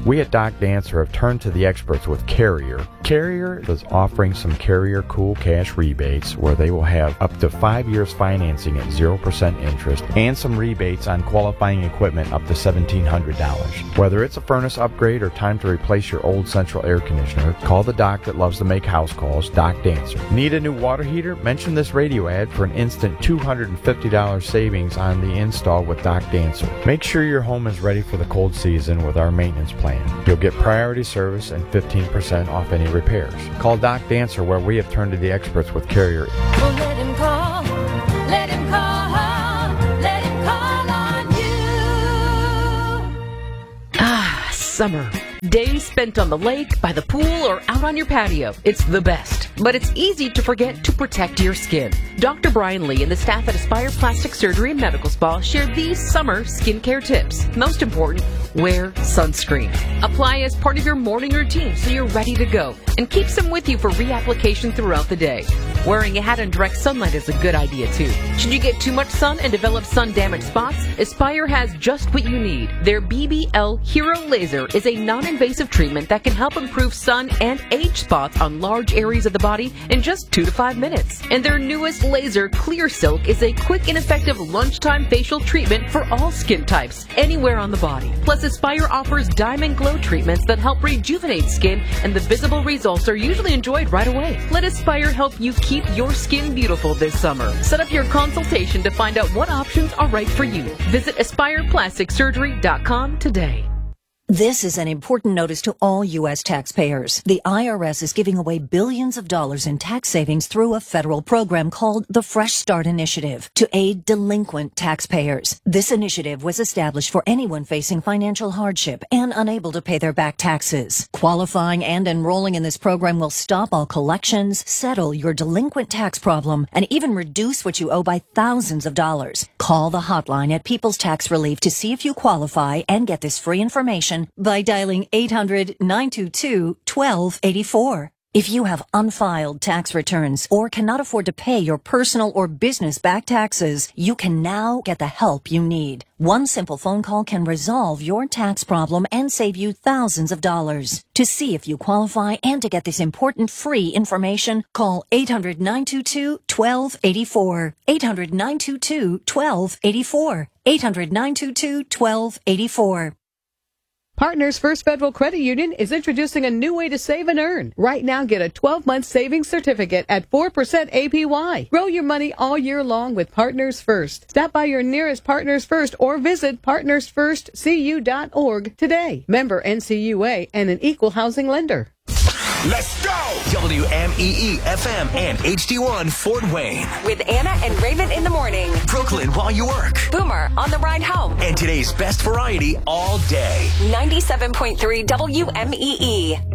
We at Doc Dancer have turned to the experts with Carrier. Carrier is offering some Carrier Cool Cash rebates where they will have up to 5 years financing at 0% interest and some rebates on qualifying equipment up to $1,700. Whether it's a furnace upgrade or time to replace your old central air conditioner, call the doc that loves to make house calls, Doc Dancer. Need a new water heater? Mention this radio ad for an instant $250 savings on the install with Doc Dancer. Make sure your home is ready for the cold season with our maintenance plan. You'll get priority service and 15% off any repairs. Call Doc Dancer where we have turned to the experts with Carrier. Well, let him call on you. Ah, summer. Days spent on the lake, by the pool, or out on your patio. It's the best. But it's easy to forget to protect your skin. Dr. Brian Lee and the staff at Aspire Plastic Surgery and Medical Spa share these summer skincare tips. Most important, wear sunscreen. Apply as part of your morning routine so you're ready to go. And keep some with you for reapplication throughout the day. Wearing a hat in direct sunlight is a good idea too. Should you get too much sun and develop sun-damaged spots, Aspire has just what you need. Their BBL Hero Laser is a non-invasive treatment that can help improve sun and age spots on large areas of the body in just 2 to 5 minutes. And their newest laser, Clear Silk, is a quick and effective lunchtime facial treatment for all skin types, anywhere on the body. Plus, Aspire offers Diamond Glow treatments that help rejuvenate skin, and the visible results are usually enjoyed right away. Let Aspire help you keep your skin beautiful this summer. Set up your consultation to find out what options are right for you. Visit AspirePlasticSurgery.com today. This is an important notice to all U.S. taxpayers. The IRS is giving away billions of dollars in tax savings through a federal program called the Fresh Start Initiative to aid delinquent taxpayers. This initiative was established for anyone facing financial hardship and unable to pay their back taxes. Qualifying and enrolling in this program will stop all collections, settle your delinquent tax problem, and even reduce what you owe by thousands of dollars. Call the hotline at People's Tax Relief to see if you qualify and get this free information by dialing 800-922-1284. If you have unfiled tax returns or cannot afford to pay your personal or business back taxes, you can now get the help you need. One simple phone call can resolve your tax problem and save you thousands of dollars. To see if you qualify and to get this important free information, call 800-922-1284. 800-922-1284. 800-922-1284. Partners First Federal Credit Union is introducing a new way to save and earn. Right now, get a 12-month savings certificate at 4% APY. Grow your money all year long with Partners First. Stop by your nearest Partners First or visit partnersfirstcu.org today. Member NCUA and an equal housing lender. Let's go! WMEE FM and HD1 Fort Wayne. With Anna and Raymond in the morning. Brooklyn while you work. Boomer on the ride home. And today's best variety all day. 97.3 WMEE.